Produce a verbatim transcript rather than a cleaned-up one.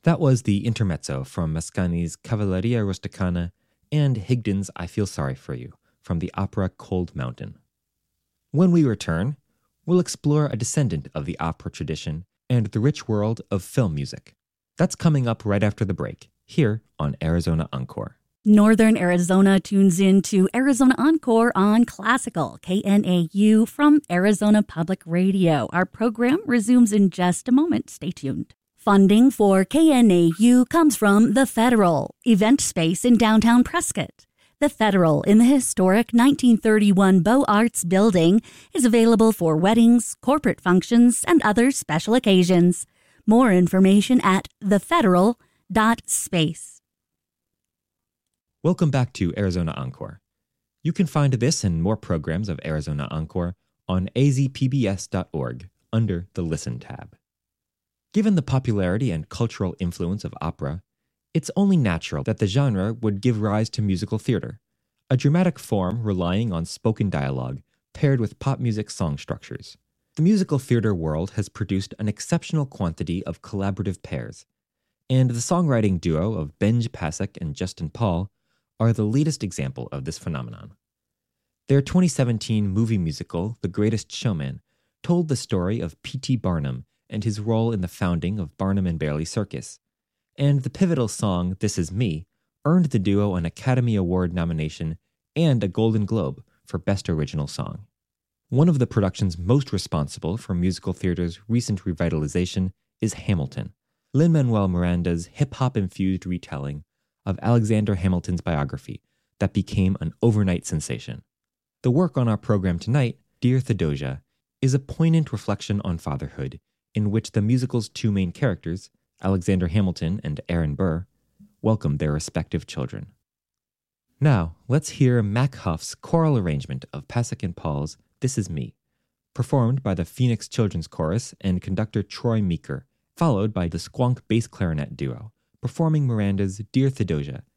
That was the intermezzo from Mascagni's Cavalleria Rusticana and Higdon's I Feel Sorry for You from the opera Cold Mountain. When we return, we'll explore a descendant of the opera tradition and the rich world of film music. That's coming up right after the break, here on Arizona Encore. Northern Arizona tunes in to Arizona Encore on Classical, K N A U from Arizona Public Radio. Our program resumes in just a moment. Stay tuned. Funding for K N A U comes from The Federal, event space in downtown Prescott. The Federal in the historic nineteen thirty-one Beaux Arts building is available for weddings, corporate functions, and other special occasions. More information at the federal dot space. Welcome back to Arizona Encore. You can find this and more programs of Arizona Encore on a z p b s dot org under the Listen tab. Given the popularity and cultural influence of opera, it's only natural that the genre would give rise to musical theater, a dramatic form relying on spoken dialogue paired with pop music song structures. The musical theater world has produced an exceptional quantity of collaborative pairs, and the songwriting duo of Benj Pasek and Justin Paul are the latest example of this phenomenon. Their twenty seventeen movie musical, The Greatest Showman, told the story of P T Barnum and his role in the founding of Barnum and Bailey Circus, and the pivotal song This Is Me earned the duo an Academy Award nomination and a Golden Globe for Best Original Song. One of the productions most responsible for musical theater's recent revitalization is Hamilton, Lin-Manuel Miranda's hip-hop-infused retelling of Alexander Hamilton's biography that became an overnight sensation. The work on our program tonight, Dear Theodosia, is a poignant reflection on fatherhood in which the musical's two main characters, Alexander Hamilton and Aaron Burr, welcome their respective children. Now, let's hear Mac Huff's choral arrangement of Pasek and Paul's This Is Me, performed by the Phoenix Children's Chorus and conductor Troy Meeker, followed by the Squonk bass clarinet duo, performing Miranda's Dear Theodosia